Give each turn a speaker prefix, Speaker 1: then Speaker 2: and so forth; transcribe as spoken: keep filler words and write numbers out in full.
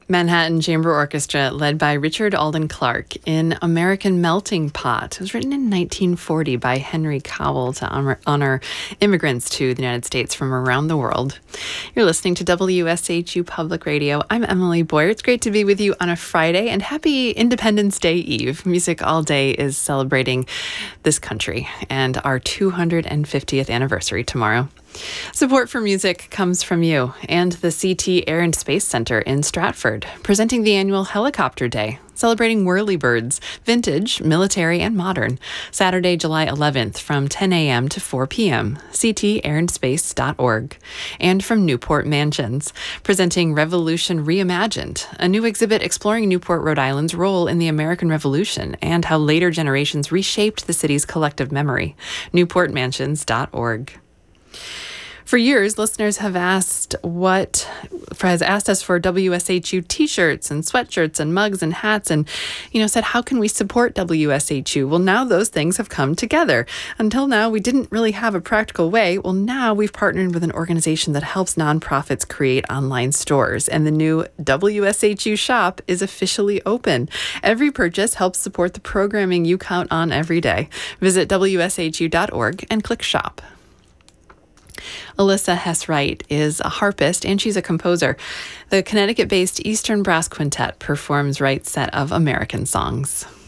Speaker 1: Manhattan Chamber Orchestra, led by Richard Alden Clark, in American Melting Pot. It was written in nineteen forty by Henry Cowell to honor, honor immigrants to the United States from around the world. You're listening to W S H U Public Radio. I'm Emily Boyer. It's great to be with you on a Friday, and happy Independence Day Eve. Music All Day is celebrating this country and our two hundred fiftieth anniversary tomorrow. Support for music comes from you and the C T Air and Space Center in Stratford, presenting the annual Helicopter Day, celebrating whirlybirds, vintage, military, and modern, Saturday, July eleventh from ten a.m. to four p.m., c t air and space dot org. And from Newport Mansions, presenting Revolution Reimagined, a new exhibit exploring Newport, Rhode Island's role in the American Revolution and how later generations reshaped the city's collective memory, newport mansions dot org. For years, listeners have asked what has asked us for W S H U t-shirts and sweatshirts and mugs and hats, and you know said, how can we support W S H U? Well, now those things have come together. Until now, we didn't really have a practical way. Well, now we've partnered with an organization that helps nonprofits create online stores, and the new W S H U shop is officially open. Every purchase helps support the programming you count on every day. Visit w s h u dot org and click shop. Alyssa Hess-Wright is a harpist and she's a composer. The Connecticut-based Eastern Brass Quintet performs Wright's set of American songs.